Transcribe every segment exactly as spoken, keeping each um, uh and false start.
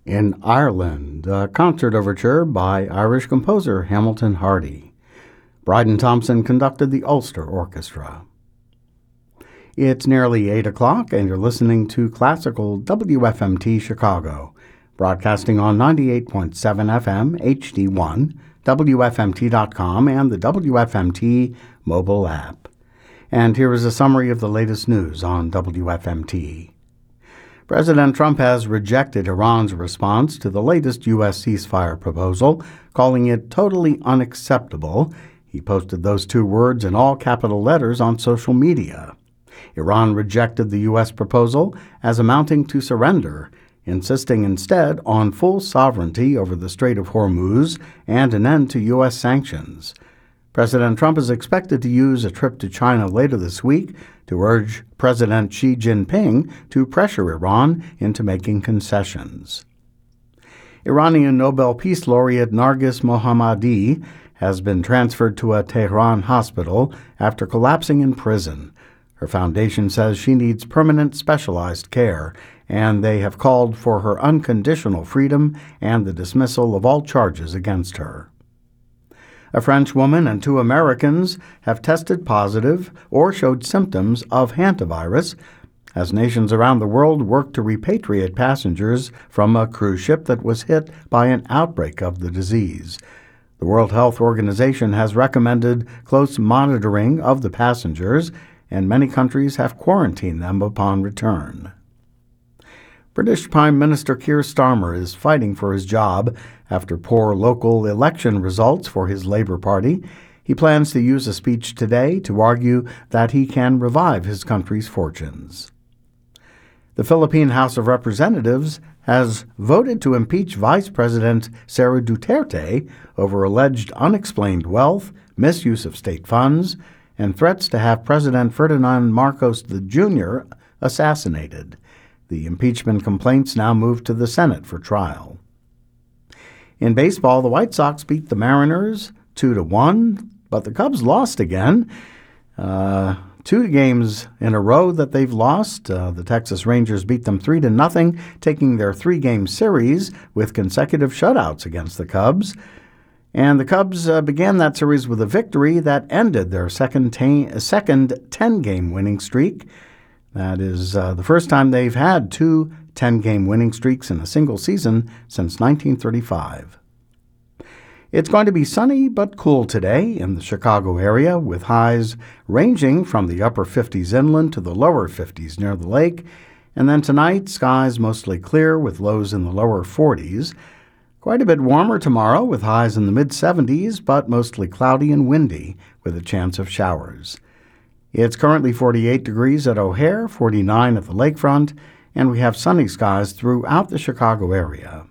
In Ireland, a concert overture by Irish composer Hamilton Hardy. Bryden Thompson conducted the Ulster Orchestra. It's nearly eight o'clock, and you're listening to Classical W F M T Chicago, broadcasting on ninety-eight point seven F M H D one, W F M T dot com, and the W F M T mobile app. And here is a summary of the latest news on W F M T. President Trump has rejected Iran's response to the latest U S ceasefire proposal, calling it totally unacceptable. He posted those two words in all capital letters on social media. Iran rejected the U S proposal as amounting to surrender, insisting instead on full sovereignty over the Strait of Hormuz and an end to U S sanctions. President Trump is expected to use a trip to China later this week to urge President Xi Jinping to pressure Iran into making concessions. Iranian Nobel Peace Laureate Narges Mohammadi has been transferred to a Tehran hospital after collapsing in prison. Her foundation says she needs permanent specialized care, and they have called for her unconditional freedom and the dismissal of all charges against her. A French woman and two Americans have tested positive or showed symptoms of hantavirus as nations around the world work to repatriate passengers from a cruise ship that was hit by an outbreak of the disease. The World Health Organization has recommended close monitoring of the passengers, and many countries have quarantined them upon return. British Prime Minister Keir Starmer is fighting for his job after poor local election results for his Labour Party. He plans to use a speech today to argue that he can revive his country's fortunes. The Philippine House of Representatives has voted to impeach Vice President Sara Duterte over alleged unexplained wealth, misuse of state funds, and threats to have President Ferdinand Marcos the Junior assassinated. The impeachment complaints now move to the Senate for trial. In baseball, the White Sox beat the Mariners two to one, but the Cubs lost again. Uh, two games in a row that they've lost. Uh, the Texas Rangers beat them three to nothing, taking their three-game series with consecutive shutouts against the Cubs. And the Cubs uh, began that series with a victory that ended their second ta- second ten-game winning streak. That is uh, the first time they've had two ten-game winning streaks in a single season since nineteen thirty-five. It's going to be sunny but cool today in the Chicago area, with highs ranging from the upper fifties inland to the lower fifties near the lake. And then tonight, skies mostly clear with lows in the lower forties. Quite a bit warmer tomorrow with highs in the mid-seventies, but mostly cloudy and windy with a chance of showers. It's currently forty-eight degrees at O'Hare, forty-nine at the lakefront, and we have sunny skies throughout the Chicago area.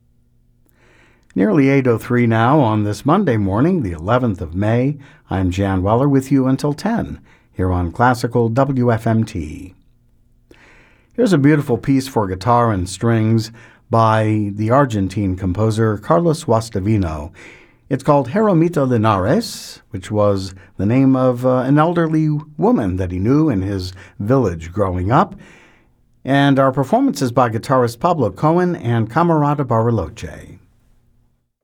Nearly eight oh three now on this Monday morning, the eleventh of May. I'm Jan Weller with you until ten, here on Classical W F M T. Here's a beautiful piece for guitar and strings by the Argentine composer Carlos Guastavino. It's called Jeromita Linares, which was the name of uh, an elderly woman that he knew in his village growing up. And our performance is by guitarist Pablo Cohen and Camarada Bariloche.